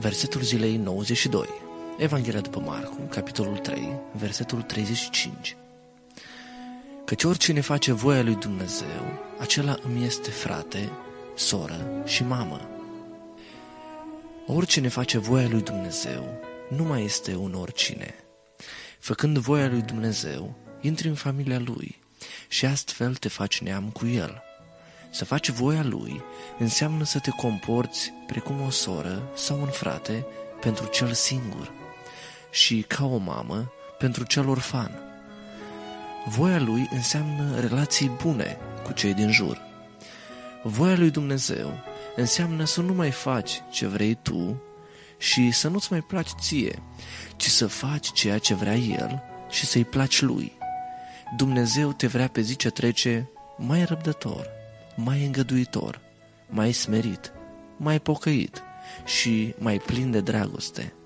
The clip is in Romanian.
Versetul zilei 92. Evanghelia după Marcu, capitolul 3, versetul 35. Căci oricine face voia lui Dumnezeu, acela îmi este frate, soră și mamă. Oricine face voia lui Dumnezeu nu mai este un oricine. Făcând voia lui Dumnezeu, intri în familia lui și astfel te faci neam cu el. Să faci voia lui înseamnă să te comporți precum o soră sau un frate pentru cel singur și ca o mamă pentru cel orfan. Voia lui înseamnă relații bune cu cei din jur. Voia lui Dumnezeu înseamnă să nu mai faci ce vrei tu și să nu-ți mai placi ție, ci să faci ceea ce vrea El și să-i placi Lui. Dumnezeu te vrea pe zi ce trece mai răbdător, mai îngăduitor, mai smerit, mai pocăit și mai plin de dragoste.